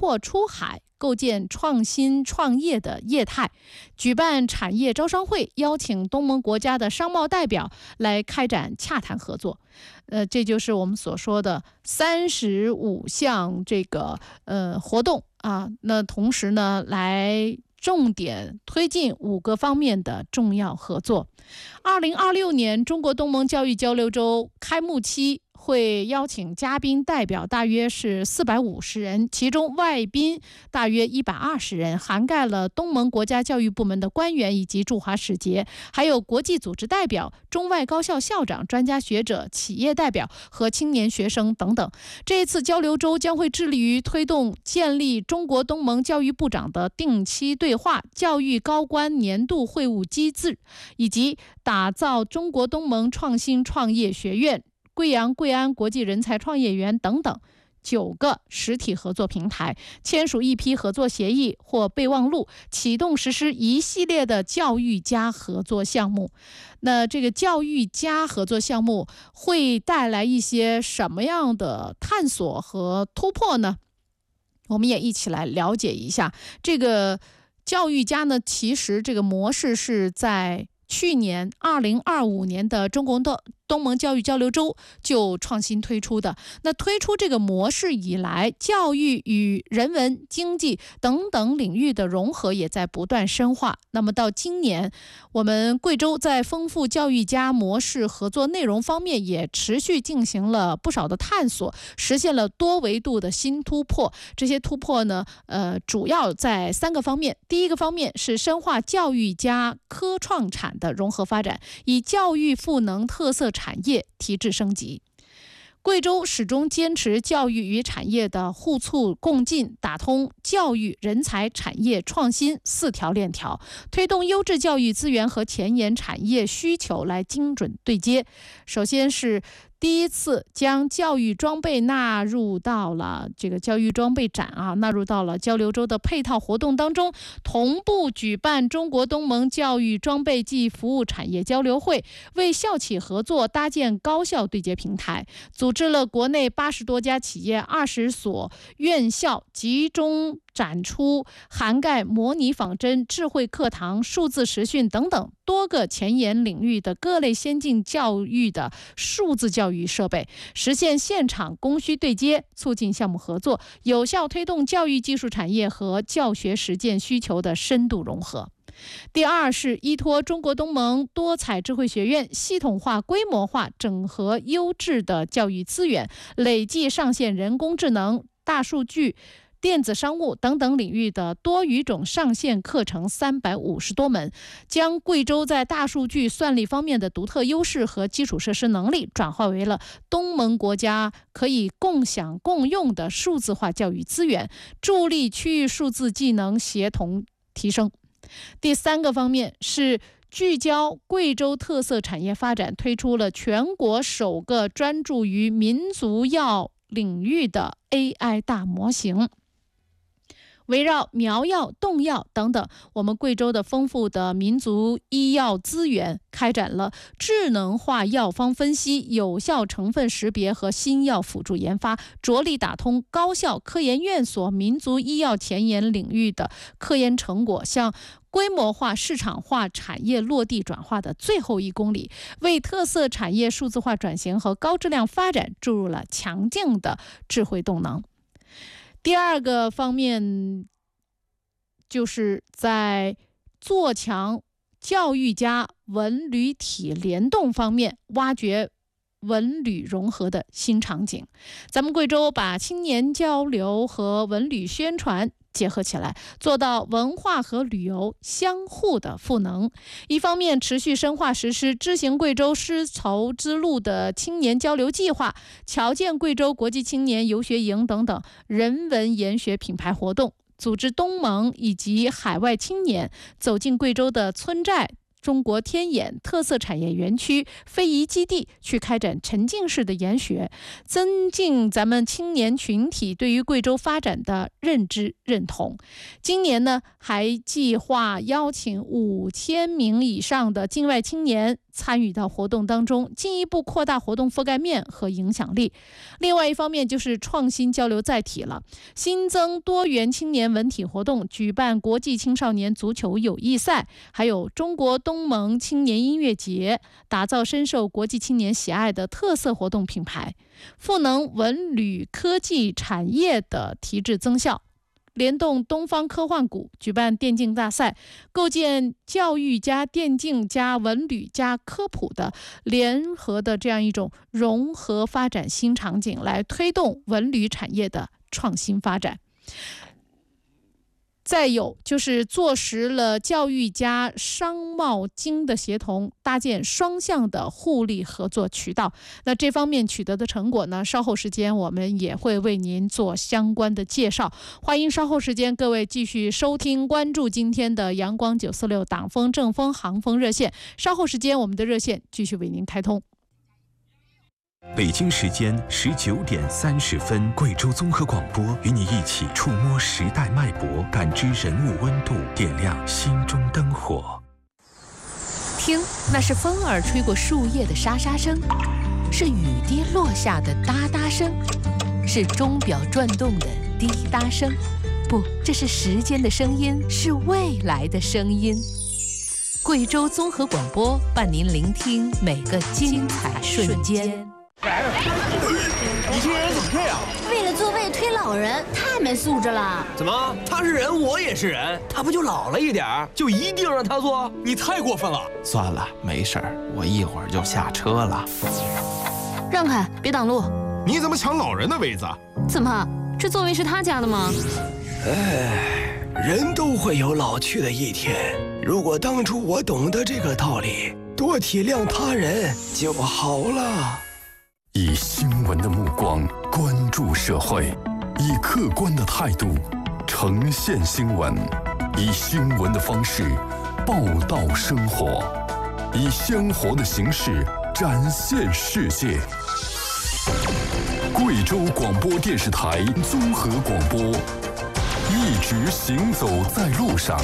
破出海，构建创新创业的业态，举办产业招商会，邀请东盟国家的商贸代表来开展洽谈合作。这就是我们所说的35项这个活动啊。那同时呢，来重点推进5个方面的重要合作。2026年中国东盟教育交流周开幕期会邀请嘉宾代表大约是450人，其中外宾大约120人，涵盖了东盟国家教育部门的官员以及驻华使节，还有国际组织代表、中外高校校长、专家学者、企业代表和青年学生等等。这一次交流周将会致力于推动建立中国东盟教育部长的定期对话、教育高官年度会晤机制，以及打造中国东盟创新创业学院、贵阳贵安国际人才创业园等等9个实体合作平台，签署一批合作协议或备忘录，启动实施一系列的教育加合作项目。那这个教育加合作项目会带来一些什么样的探索和突破呢？我们也一起来了解一下。这个教育加呢，其实这个模式是在去年2025年的中国东盟教育交流周就创新推出的。那推出这个模式以来，教育与人文、经济等等领域的融合也在不断深化。那么到今年，我们贵州在丰富教育加模式合作内容方面也持续进行了不少的探索，实现了多维度的新突破。这些突破呢，主要在3个方面。第一个方面是深化教育加科创产的融合发展，以教育赋能特色产业提质升级。贵州始终坚持教育与产业的互促共进，打通教育、人才、产业、创新4条链条，推动优质教育资源和前沿产业需求来精准对接。首先是第一次将教育装备纳入到了这个教育装备展纳入到了交流周的配套活动当中，同步举办中国东盟教育装备暨服务产业交流会，为校企合作搭建高校对接平台，组织了国内80多家企业、20所院校，集中展出涵盖模拟仿真、智慧课堂、数字实训等等多个前沿领域的各类先进教育的数字教育设备，实现现场供需对接，促进项目合作，有效推动教育技术产业和教学实践需求的深度融合。第二是依托中国东盟多彩智慧学院，系统化、规模化整合优质的教育资源，累计上线人工智能、大数据、电子商务等等领域的多语种上线课程350多门，将贵州在大数据算力方面的独特优势和基础设施能力转化为了东盟国家可以共享共用的数字化教育资源，助力区域数字技能协同提升。第3个方面是聚焦贵州特色产业发展，推出了全国首个专注于民族药领域的 AI 大模型。围绕苗药、动药等等我们贵州的丰富的民族医药资源，开展了智能化药方分析、有效成分识别和新药辅助研发，着力打通高校、科研院所民族医药前沿领域的科研成果向规模化、市场化产业落地转化的最后1公里，为特色产业数字化转型和高质量发展注入了强劲的智慧动能。第2个方面就是在做强教育加文旅体联动方面，挖掘文旅融合的新场景。咱们贵州把青年交流和文旅宣传结合起来，做到文化和旅游相互的赋能。一方面持续深化实施知行贵州丝绸之路的青年交流计划，侨建贵州国际青年游学营等等人文研学品牌活动，组织东盟以及海外青年走进贵州的村寨， 中国天眼特色产业园区非遗基地去开展沉浸式的研学，增进咱们青年群体对于贵州发展的认知认同。今年呢，还计划邀请5000名以上的境外青年参与到活动当中，进一步扩大活动覆盖面和影响力。另外一方面就是创新交流载体了，新增多元青年文体活动，举办国际青少年足球友谊赛，还有中国东盟青年音乐节，打造深受国际青年喜爱的特色活动品牌，赋能文旅科技产业的提质增效。联动东方科幻谷举办电竞大赛，构建教育加电竞加文旅加科普的联合的这样一种融合发展新场景，来推动文旅产业的创新发展。再有就是坐实了教育加商贸经的协同，搭建双向的互利合作渠道。那这方面取得的成果呢，稍后时间我们也会为您做相关的介绍。欢迎稍后时间各位继续收听关注今天的阳光946党风正风航风热线，稍后时间我们的热线继续为您开通。 北京时间19点30分，贵州综合广播与你一起触摸时代脉搏，感知人物温度，点亮心中灯火。 听，那是风儿吹过树叶的沙沙声，是雨滴落下的哒哒声，是钟表转动的滴答声。不，这是时间的声音，是未来的声音。贵州综合广播伴您聆听每个精彩瞬间。 你这人怎么这样？ 为了座位推老人，太没素质了。 怎么？他是人，我也是人，他不就老了一点儿，就一定让他坐？你太过分了！ 算了，没事儿，我一会儿就下车了。 让开，别挡路！ 你怎么抢老人的位子？ 怎么？这座位是他家的吗？ 哎，人都会有老去的一天。如果当初我懂得这个道理，多体谅他人就好了。 以新闻的目光关注社会，以客观的态度呈现新闻，以新闻的方式报道生活，以鲜活的形式展现世界。贵州广播电视台综合广播，一直行走在路上。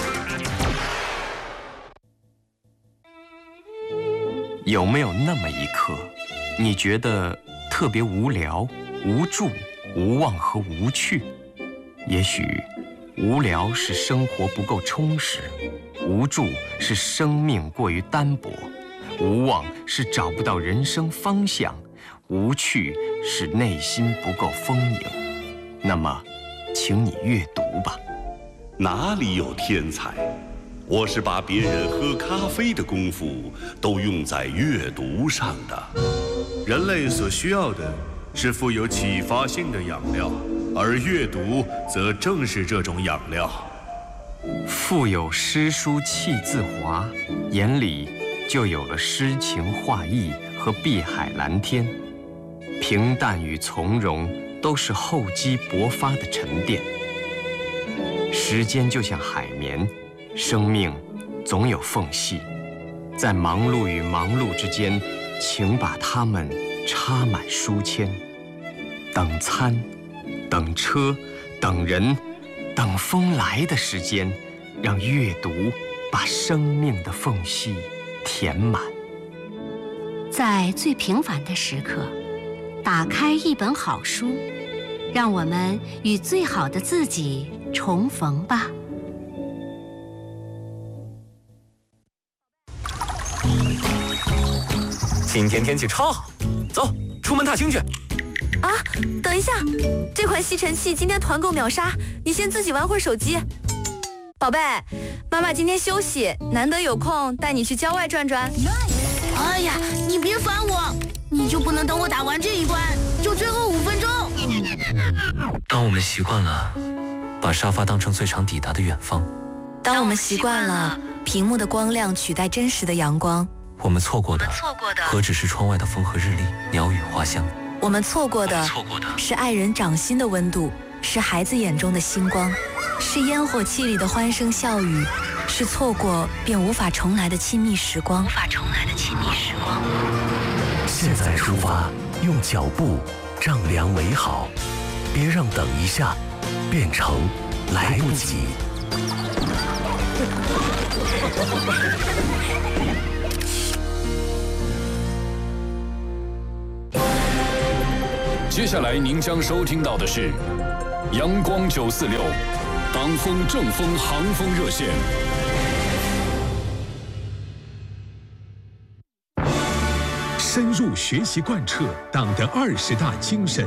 有没有那么一刻，你觉得特别无聊、无助、无望和无趣？也许无聊是生活不够充实，无助是生命过于单薄，无望是找不到人生方向，无趣是内心不够丰盈。那么，请你阅读吧。 哪里有天才？我是把别人喝咖啡的功夫都用在阅读上的。 人类所需要的是富有启发性的养料，而阅读则正是这种养料。 腹有诗书气自华，眼里就有了诗情画意和碧海蓝天。平淡与从容都是厚积薄发的沉淀。时间就像海绵，生命总有缝隙，在忙碌与忙碌之间，请把它们插满书签。等餐，等车，等人，等风来的时间，让阅读把生命的缝隙填满。 在最平凡的时刻，打开一本好书，让我们与最好的自己重逢吧。 今天天气超好，走，出门踏青去。 啊，等一下，这款吸尘器今天团购秒杀，你先自己玩会儿手机。宝贝，妈妈今天休息，难得有空带你去郊外转转。 哎呀，你别烦我，你就不能等我打完这一关，就最后5分钟？ 当我们习惯了把沙发当成最长抵达的远方， 当我们习惯了屏幕的光亮取代真实的阳光， 我们错过的何止是窗外的风和日丽、鸟语花香？ 我们错过的是爱人掌心的温度，是孩子眼中的星光，是烟火气里的欢声笑语， 是错过便无法重来的亲密时光。 现在出发，用脚步丈量美好，别让等一下变成来不及。 接下来您将收听到的是阳光946党风正风航风热线。 深入学习贯彻党的20大精神。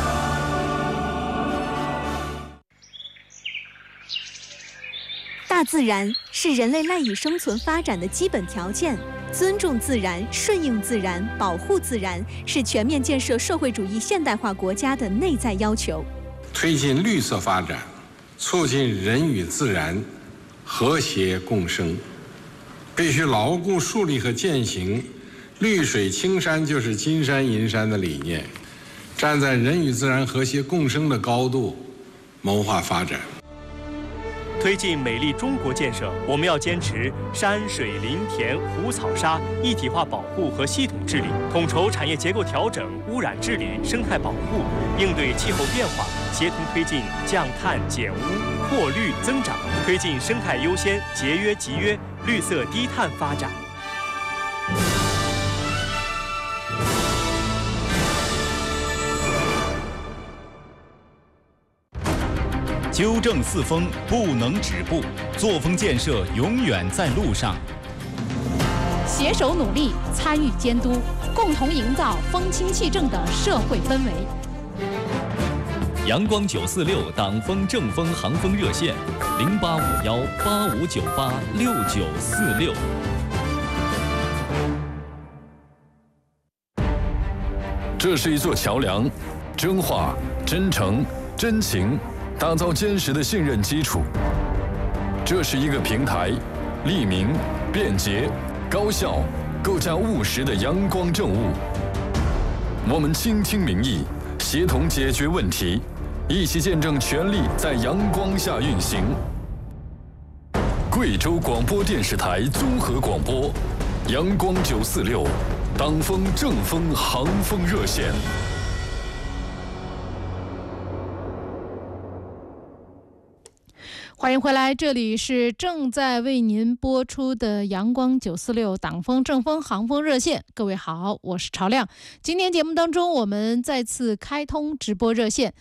大自然是人类赖以生存发展的基本条件，尊重自然、顺应自然、保护自然，是全面建设社会主义现代化国家的内在要求。 推进绿色发展，促进人与自然和谐共生，必须牢固树立和践行绿水青山就是金山银山的理念，站在人与自然和谐共生的高度谋划发展。 推进美丽中国建设，我们要坚持山水林田湖草沙一体化保护和系统治理，统筹产业结构调整、污染治理、生态保护，应对气候变化，协同推进降碳减污、扩绿增长，推进生态优先、节约集约、绿色低碳发展。 纠正四风不能止步，作风建设永远在路上。 携手努力，参与监督，共同营造风清气正的社会氛围。 阳光946党风正风航风热线：085185986946。 这是一座桥梁，真话、真诚、真情。打造坚实的信任基础。这是一个平台，利民、便捷、高效，构架务实的阳光政务。我们倾听民意，协同解决问题，一起见证权力在阳光下运行。贵州广播电视台综合广播，阳光946，党风正风航风热线。 欢迎回来，这里是正在为您播出的阳光946党风正风航风热线。各位好，我是朝亮。今天节目当中，我们再次开通直播热线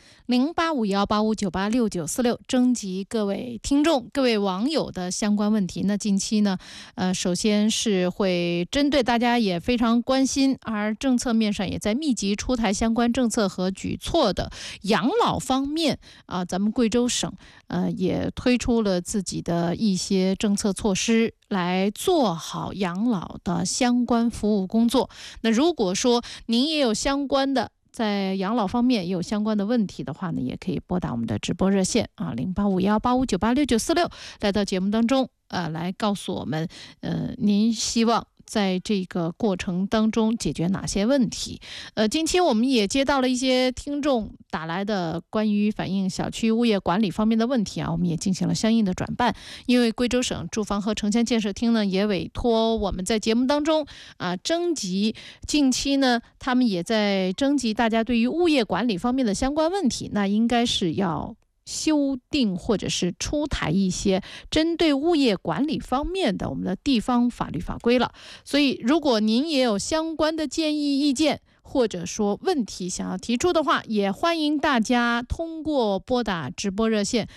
085185986946，征集各位听众、各位网友的相关问题。那近期呢，首先是会针对大家也非常关心，而政策面上也在密集出台相关政策和举措的养老方面啊，咱们贵州省也推出了自己的一些政策措施，来做好养老的相关服务工作。那如果说您也有相关的在养老方面也有相关的问题的话呢，也可以拨打我们的直播热线啊，085185986946，来到节目当中来告诉我们您希望在这个过程当中解决哪些问题。近期我们也接到了一些听众打来的关于反映小区物业管理方面的问题啊，我们也进行了相应的转办。因为贵州省住房和城乡建设厅呢，也委托我们在节目当中征集，近期呢他们也在征集大家对于物业管理方面的相关问题，那应该是要修订或者是出台一些针对物业管理方面的我们的地方法律法规了。所以如果您也有相关的建议意见或者说问题想要提出的话，也欢迎大家通过拨打直播热线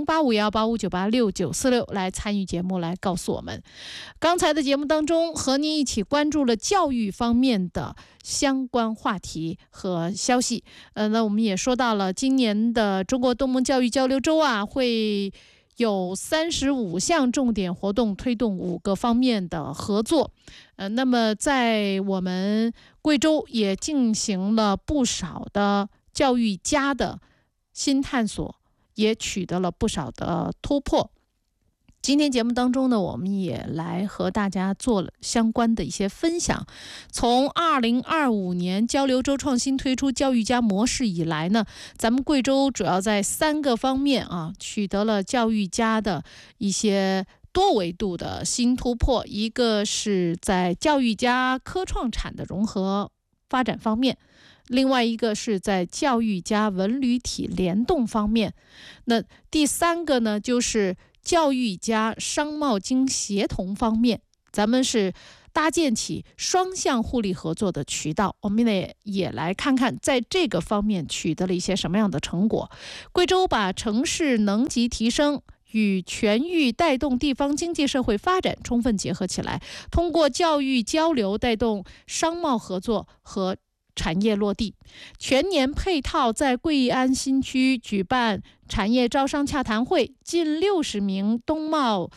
085185986946来参与节目，来告诉我们。刚才的节目当中和您一起关注了教育方面的相关话题和消息。那我们也说到了今年的中国东盟教育交流周啊，会有35项重点活动，推动5个方面的合作。那么在我们贵州也进行了不少的教育家的新探索，也取得了不少的突破。今天节目当中呢，我们也来和大家做了相关的一些分享。从2025年交流周创新推出教育家模式以来呢，咱们贵州主要在3个方面取得了教育家的一些多维度的新突破，一个是在教育加科创产的融合发展方面，另外一个是在教育加文旅体联动方面。那第三个呢，就是教育加商贸经协同方面，咱们是搭建起双向互利合作的渠道。我们也来看看在这个方面取得了一些什么样的成果。贵州把城市能级提升与全域带动地方经济社会发展充分结合起来，通过教育交流带动商贸合作和产业落地，全年配套在贵安新区举办产业招商洽谈会，近60名东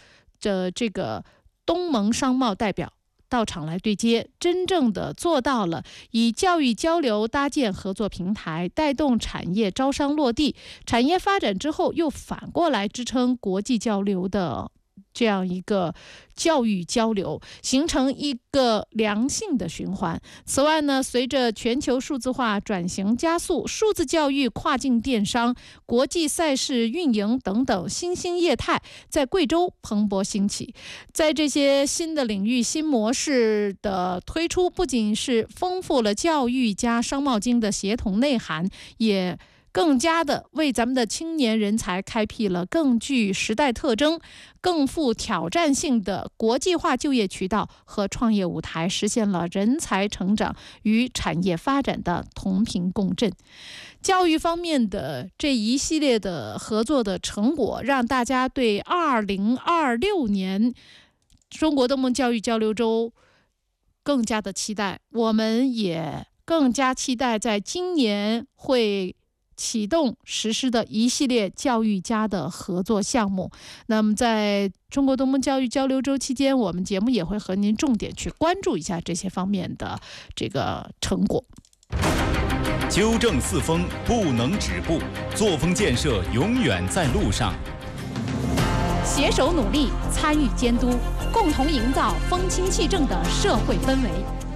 盟商贸代表到场来对接，真正的做到了以教育交流搭建合作平台，带动产业招商落地，产业发展之后又反过来支撑国际交流的这样一个教育交流，形成一个良性的循环。此外呢，随着全球数字化转型加速，数字教育、跨境电商、国际赛事运营等等新兴业态在贵州蓬勃兴起。在这些新的领域、新模式的推出，不仅是丰富了教育加商贸经的协同内涵，也更加的为咱们的青年人才开辟了更具时代特征、更富挑战性的国际化就业渠道和创业舞台，实现了人才成长与产业发展的同频共振。教育方面的这一系列的合作的成果，让大家对2026年中国东盟教育交流周更加的期待。我们也更加期待在今年会启动实施的一系列教育家的合作项目。那么在中国东盟教育交流周期间，我们节目也会和您重点去关注一下这些方面的这个成果。 纠正四风不能止步，作风建设永远在路上。 携手努力，参与监督，共同营造风清气正的社会氛围。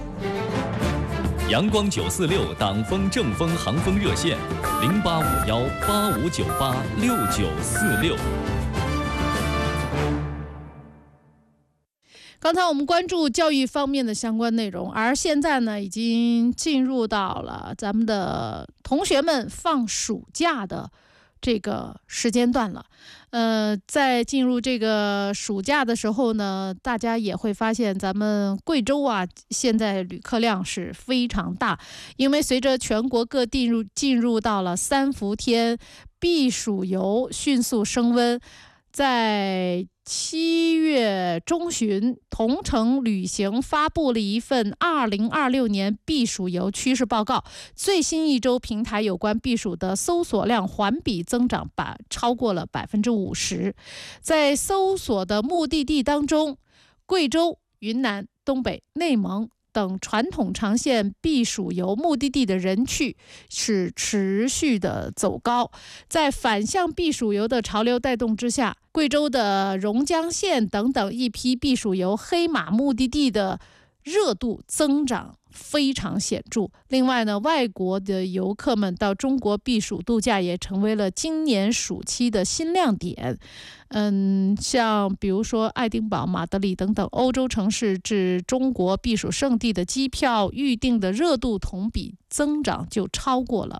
阳光946党风正风航风热线：085185986946。 刚才我们关注教育方面的相关内容，而现在呢，已经进入到了咱们的同学们放暑假的这个时间段了。在进入这个暑假的时候呢，大家也会发现咱们贵州啊，现在旅客量是非常大，因为随着全国各地进入到了3伏天避暑游迅速升温，在7月中旬，同程旅行发布了一份2026年避暑游趋势报告。最新一周平台有关避暑的搜索量环比增长超过了50%。在搜索的目的地当中，贵州、云南、东北、内蒙等传统长线避暑游目的地的人去是持续的走高。在反向避暑游的潮流带动之下，贵州的榕江县等等一批避暑游黑马目的地的热度增长非常显著。另外呢，外国的游客们到中国避暑度假也成为了今年暑期的新亮点。像比如说爱丁堡、马德里等等欧洲城市至中国避暑胜地的机票预订的热度同比增长就超过了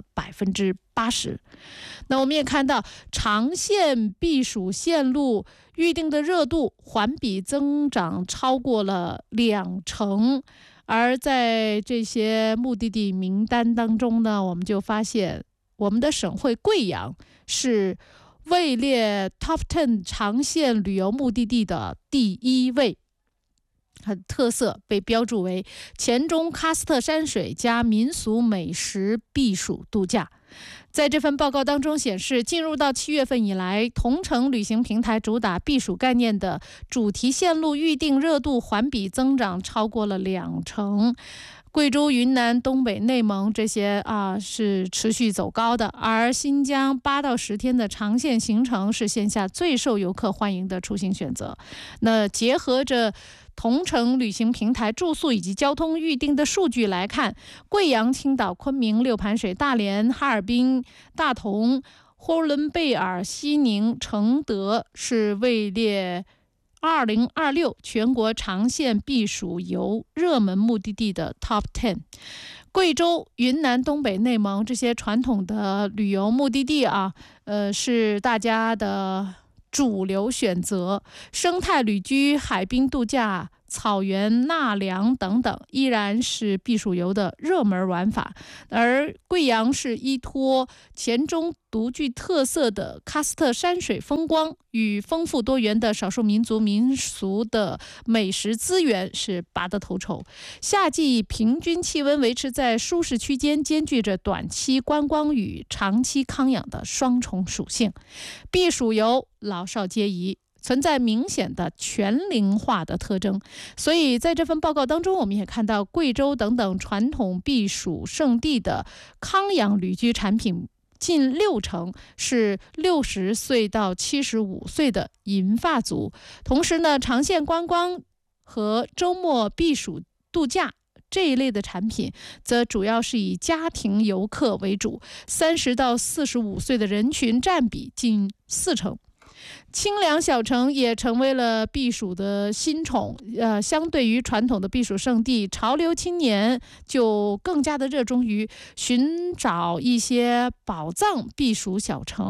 80%。那我们也看到长线避暑线路预订的热度环比增长超过了20%。而在这些目的地名单当中呢，我们就发现我们的省会贵阳是位列 Top 10 长线旅游目的地的第1位，特色被标注为黔中喀斯特山水加民俗美食避暑度假。在这份报告当中显示，进入到7月份以来，同程旅行平台主打避暑概念的主题线路预订热度环比增长超过了20%。贵州、云南、东北、内蒙这些是持续走高的，而新疆8到10天的长线行程是线下最受游客欢迎的出行选择。那结合着同程旅行平台住宿以及交通预订的数据来看，贵阳、青岛、昆明、六盘水、大连、哈尔滨、大同、呼伦贝尔、西宁、承德是位列 2026全国长线避暑游热门目的地的 Top 10。贵州、云南、东北、内蒙这些传统的旅游目的地啊，是大家的主流选择。生态旅居、海滨度假、草原纳凉等等，依然是避暑游的热门玩法。而贵阳是依托黔中独具特色的喀斯特山水风光与丰富多元的少数民族民俗的美食资源是拔得头筹。夏季平均气温维持在舒适区间，兼具着短期观光与长期康养的双重属性。避暑游老少皆宜，存在明显的全龄化的特征，所以在这份报告当中，我们也看到贵州等等传统避暑胜地的康养旅居产品近60%是60岁到75岁的银发族。同时呢，长线观光和周末避暑度假这一类的产品则主要是以家庭游客为主，30到45岁的人群占比近40%。清凉小城也成为了避暑的新宠，相对于传统的避暑胜地，潮流青年就更加的热衷于寻找一些宝藏避暑小城。